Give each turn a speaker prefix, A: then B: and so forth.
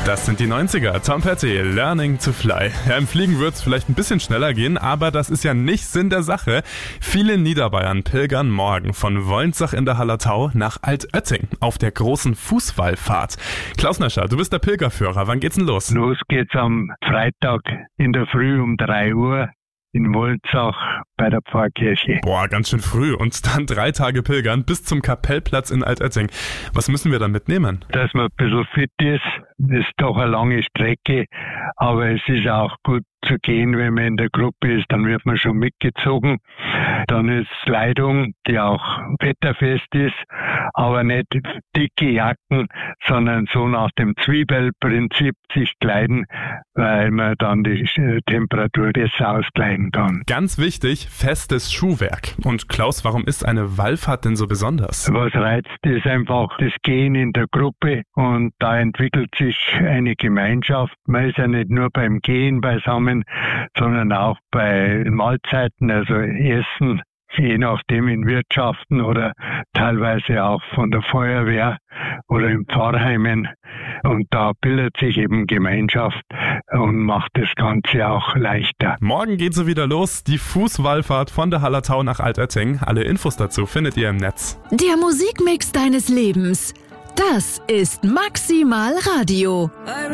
A: Das sind die 90er. Tom Petty, Learning to Fly. Ja, im Fliegen wird es vielleicht ein bisschen schneller gehen, aber das ist ja nicht Sinn der Sache. Viele Niederbayern pilgern morgen von Wolnzach in der Hallertau nach Altötting auf der großen Fußwallfahrt. Klaus Nescher, du bist der Pilgerführer. Wann geht's denn los?
B: Los geht's am Freitag in der Früh um 3 Uhr in Wolnzach bei der Pfarrkirche.
A: Boah, ganz schön früh. Und dann 3 Tage pilgern bis zum Kapellplatz in Altötting. Was müssen wir dann mitnehmen?
B: Dass man ein bisschen fit ist. Das ist doch eine lange Strecke, aber es ist auch gut zu gehen, wenn man in der Gruppe ist, dann wird man schon mitgezogen. Dann ist Kleidung, die auch wetterfest ist, aber nicht dicke Jacken, sondern so nach dem Zwiebelprinzip sich kleiden, weil man dann die Temperatur besser auskleiden kann.
A: Ganz wichtig, festes Schuhwerk. Und Klaus, warum ist eine Wallfahrt denn so besonders?
B: Was reizt, ist einfach das Gehen in der Gruppe und da entwickelt sich eine Gemeinschaft. Man ist ja nicht nur beim Gehen beisammen, sondern auch bei Mahlzeiten, also Essen, je nachdem in Wirtschaften oder teilweise auch von der Feuerwehr oder in Pfarrheimen. Und da bildet sich eben Gemeinschaft und macht das Ganze auch leichter.
A: Morgen geht so wieder los, die Fußwallfahrt von der Hallertau nach Altötting. Alle Infos dazu findet ihr im Netz.
C: Der Musikmix deines Lebens. Das ist Maximal Radio.